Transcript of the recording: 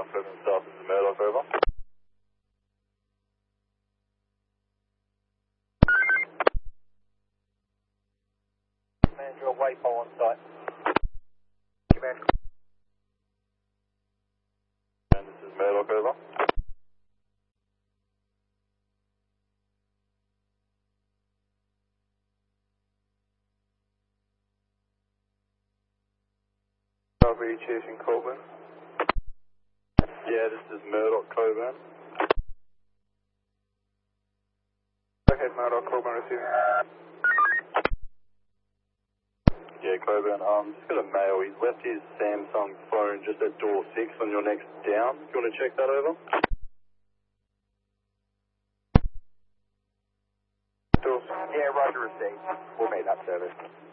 President Staff, this is Murdoch, over. Manager, Waypole on site. Command. And this is Murdoch, over. Calgary chasing Coburn. Yeah, this is Murdoch, Coburn. Go ahead, Murdoch, Coburn receiving. Yeah, Coburn, just got a mail. He's left his Samsung phone just at door 6 on your next down. Do you want to check that over? Door 6. Yeah, roger received. We'll make that service.